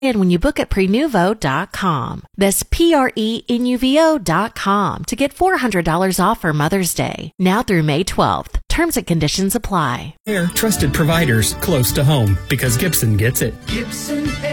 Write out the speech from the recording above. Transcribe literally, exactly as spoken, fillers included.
And when you book at prenuvo dot com, that's P R E N U V O dot com to get four hundred dollars off for Mother's Day, now through May twelfth. Terms and conditions apply. They're trusted providers close to home because Gibson gets it. Gibson